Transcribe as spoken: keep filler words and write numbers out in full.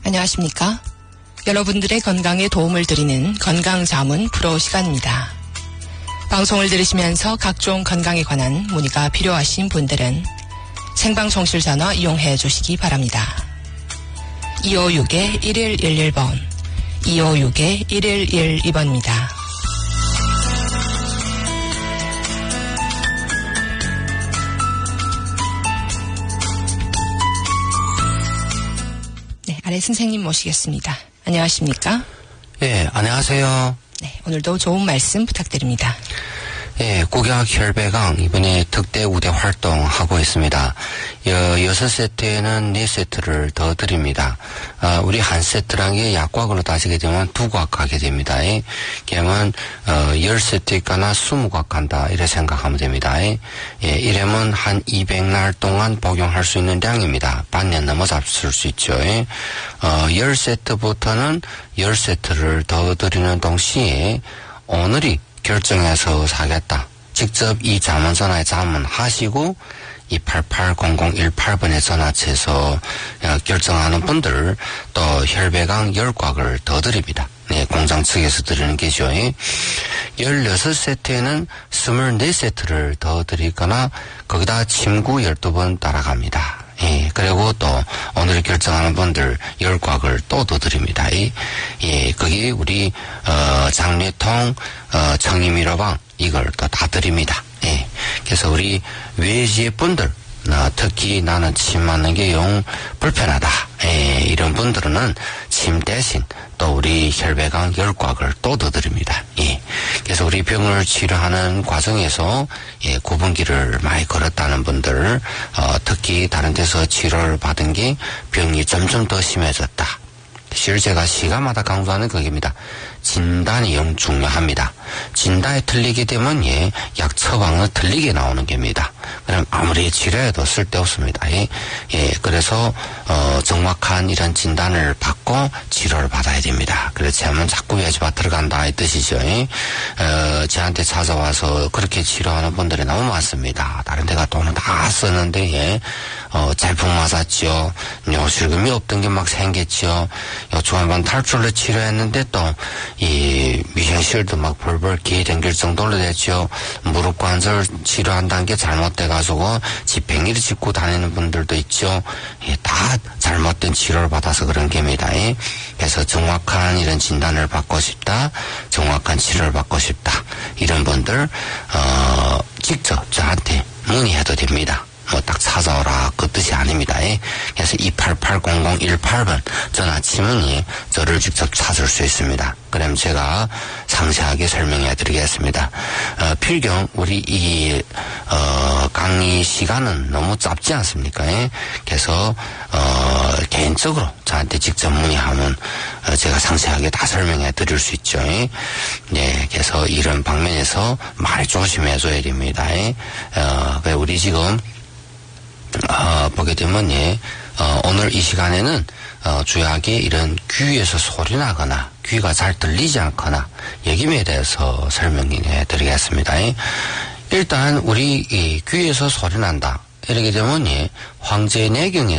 안녕하십니까? 여러분들의 건강에 도움을 드리는 건강자문 프로 시간입니다. 방송을 들으시면서 각종 건강에 관한 문의가 필요하신 분들은 생방송실 전화 이용해 주시기 바랍니다. 이오육 일일일일 번, 이오육 일일일이 번입니다. 네, 아래 선생님 모시겠습니다. 안녕하십니까? 예, 안녕하세요. 네, 오늘도 좋은 말씀 부탁드립니다. 예, 국약혈배강 이번에 특대 우대 활동하고 있습니다. 여, 여섯 세트에는 네 세트를 더 드립니다. 아, 우리 한 세트란 게 약곽으로 따지게 되면 두 곽 가게 됩니다. 예, 그러면 어, 열 세트니까 스무 곽 간다 이렇게 생각하면 됩니다. 예, 이러면 한 이백 날 동안 복용할 수 있는 양입니다. 반년 넘어 잡술 수 있죠. 예. 어, 열 세트부터는 열 세트를 더 드리는 동시에 오늘이 결정해서 사겠다. 직접 이 자문전화에 자문하시고 이팔팔 공공일팔 번에 전화해서 결정하는 분들 또 혈배강 열 곽을 더 드립니다. 네, 공장 측에서 드리는 게죠. 열여섯 세트에는 스물네 세트를 더 드리거나 거기다 침구 열두 번 따라갑니다. 예, 그리고 또 오늘 결정하는 분들 열 곽을 또 더 드립니다. 예, 예, 거기 우리 어, 장례통, 어, 청임일호방 이걸 또 다 드립니다. 예, 그래서 우리 외지의 분들 어, 특히 나는 침 맞는 게 영 불편하다. 예, 이런 분들은 침 대신 또 우리 혈배강 열 곽을 또 더 드립니다. 예. 그래서 우리 병을 치료하는 과정에서 예, 구분기를 많이 걸었다는 분들, 어, 특히 다른 데서 치료를 받은 게 병이 점점 더 심해졌다. 실제 제가 시간마다 강조하는 그겁니다. 진단이 영 중요합니다. 진단이 틀리게 되면 예, 약 처방은 틀리게 나오는 겁니다. 그럼 아무리 치료해도 쓸데없습니다. 예, 예, 그래서 어, 정확한 이런 진단을 받고 치료를 받아야 됩니다. 그래서 하면 자꾸 외지바 들어간다 이 뜻이죠. 예. 어, 저한테 찾아와서 그렇게 치료하는 분들이 너무 많습니다. 다른 데가 돈은 다 쓰는데 예, 어, 잘못 맞았죠. 요실금이 없던 게 막 생겼죠. 요 중간반 탈출로 치료했는데 또 이 미생실도 막 벌벌 기회된 결정도로 됐죠. 무릎 관절 치료한다는 게 잘못돼가지고 지팽이를 짚고 다니는 분들도 있죠. 예, 다 잘못된 치료를 받아서 그런 겁니다. 예. 그래서 정확한 이런 진단을 받고 싶다, 정확한 치료를 받고 싶다 이런 분들 어, 직접 저한테 문의해도 됩니다. 뭐 딱 찾아오라 그 뜻이 아닙니다. 예. 그래서 이팔팔 공공일팔 번 전화 치면 예, 저를 직접 찾을 수 있습니다. 그럼 제가 상세하게 설명해 드리겠습니다. 어, 필경 우리 이 어, 강의 시간은 너무 짧지 않습니까? 예. 그래서 어, 개인적으로 저한테 직접 문의하면 어, 제가 상세하게 다 설명해 드릴 수 있죠. 예. 네, 그래서 이런 방면에서 많이 조심해 줘야 됩니다. 예. 어, 우리 지금 어, 보게 되면, 예, 어, 오늘 이 시간에는, 어, 주요하게 이런 귀에서 소리 나거나, 귀가 잘 들리지 않거나, 여기에 대해서 설명해 드리겠습니다. 예. 일단, 우리, 이 귀에서 소리 난다. 이렇게 되면, 예, 황제내경에